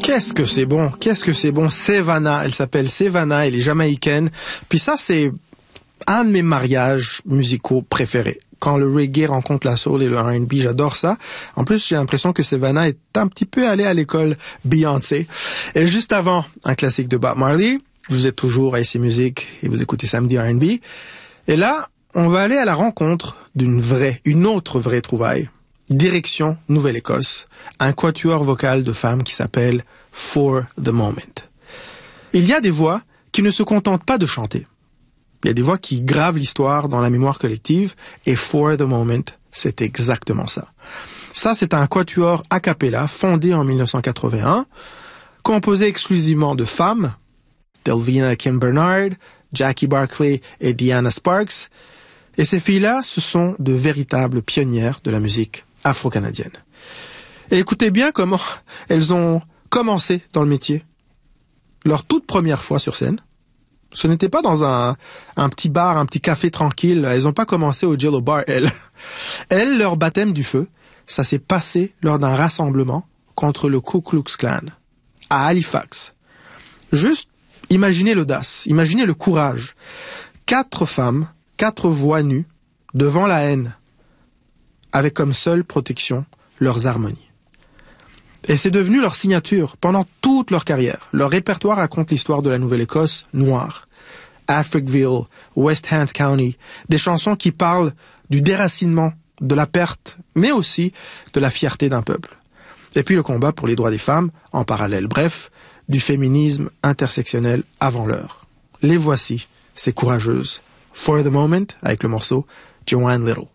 Qu'est-ce que c'est bon, Savannah, elle s'appelle Savannah, elle est jamaïcaine, puis ça c'est un de mes mariages musicaux préférés. Quand le reggae rencontre la soul et le R&B, j'adore ça. En plus, j'ai l'impression que Savannah est un petit peu allée à l'école Beyoncé. Et juste avant, un classique de Bob Marley, vous êtes toujours à IC Music et vous écoutez Samedi R&B. Et là, on va aller à la rencontre une autre vraie trouvaille. Direction Nouvelle-Écosse, un quatuor vocal de femmes qui s'appelle For the Moment. Il y a des voix qui ne se contentent pas de chanter. Il y a des voix qui gravent l'histoire dans la mémoire collective, et For the Moment, c'est exactement ça. Ça, c'est un quatuor a cappella fondé en 1981, composé exclusivement de femmes, Delvina Kim Bernard, Jackie Barclay et Diana Sparks, et ces filles-là, ce sont de véritables pionnières de la musique afro-canadienne. Et écoutez bien comment elles ont commencé dans le métier. Leur toute première fois sur scène, ce n'était pas dans un petit bar, un petit café tranquille. Elles n'ont pas commencé au Jello Bar, elles. Elles, leur baptême du feu, ça s'est passé lors d'un rassemblement contre le Ku Klux Klan, à Halifax. Juste, imaginez l'audace, imaginez le courage. 4 femmes, 4 voix nues, devant la haine, avec comme seule protection leurs harmonies. Et c'est devenu leur signature pendant toute leur carrière. Leur répertoire raconte l'histoire de la Nouvelle-Écosse noire. Africville, West Hants County, des chansons qui parlent du déracinement, de la perte, mais aussi de la fierté d'un peuple. Et puis le combat pour les droits des femmes, en parallèle, bref, du féminisme intersectionnel avant l'heure. Les voici, ces courageuses. For the Moment, avec le morceau Joanne Little.